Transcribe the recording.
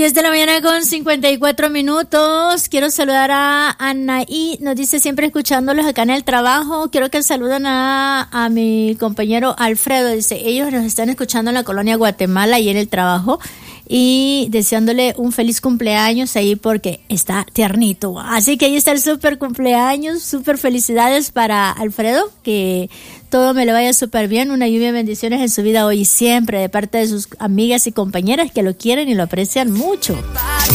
10 de la mañana con 54 minutos. Quiero saludar a Anaí. Nos dice siempre escuchándolos acá en el trabajo. Quiero que saluden a mi compañero Alfredo. Dice, ellos nos están escuchando en la colonia Guatemala y en el trabajo. Y deseándole un feliz cumpleaños ahí porque está tiernito. Así que ahí está el súper cumpleaños. Súper felicidades para Alfredo. Que todo me le vaya súper bien. Una lluvia de bendiciones en su vida hoy y siempre de parte de sus amigas y compañeras que lo quieren y lo aprecian mucho.